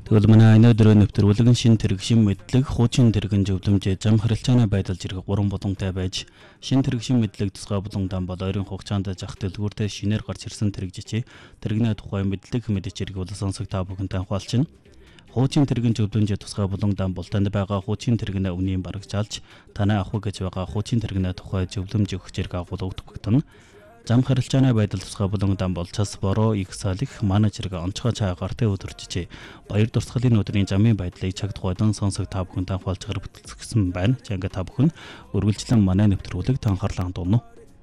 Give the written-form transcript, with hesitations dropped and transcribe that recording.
Тэгвэл манай өнөөдрөө нэвтрүүлэг шин тэрэгшин мэдлэг, хуучин тэрэгэн зөвлөмжөө зам харилцааны байдал зэрэг 3 булантай байж, шин тэрэгшин мэдлэг тусгай буландан бол ойрын хугацаанд зах дэлгүүртээ шинээр гарч ирсэн тэрэгжичээ тэрэгний тухай мэдлэг мэдэж зэрэг бол сонсог та бүхэнтэй хуваалцна. Хуучин тэрэгэн зөвлөмжөө тусгай буландан бол танд байгаа хуучин тэрэгнээ үнийн барагчаалж, танай авах гэж байгаа хуучин тэрэгнээ тухай зөвлөмж өгөх зэрэг агуулгад багтана. Зам харилцааны байдал тусгай буландан бол цас бороо их салих менежерг онцгой цаагартай өдөрчжээ. Баяр дурсгалын өдрийн замын байдлыг цаг тухайдан сонсог та бүхэнтэй хуваалцахаар бүтэлсэн байна. Чанга та бүхэн үргэлжлэн манай нэвтрүүлэг анхаарлаа хандуулна уу.